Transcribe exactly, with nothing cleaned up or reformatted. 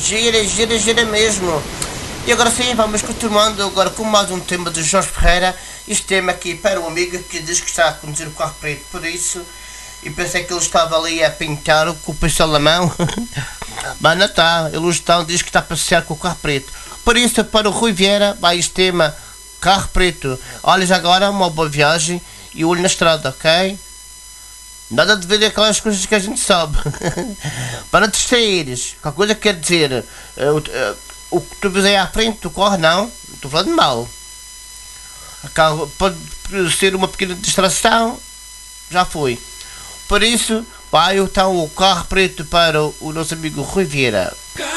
gira, gira, gira mesmo. E agora sim, vamos continuando agora com mais um tema de Jorge Ferreira. Este tema aqui para o amigo que diz que está a conduzir o carro preto, por isso. E pensei que ele estava ali a pintar com o pincel na mão. Mas não está, ele hoje está, diz que está a passear com o carro preto. Por isso, para o Rui Vieira, vai este tema, carro preto. Olha, já agora, uma boa viagem e olho na estrada, ok? Nada de ver aquelas coisas que a gente sabe. Para não te distraíres, qualquer coisa quer dizer, uh, uh, o que tu vês aí à frente, tu corre, não, estou falando de mal. Pode ser uma pequena distração, já foi. Por isso, vai então o carro preto para o nosso amigo Rui Vieira.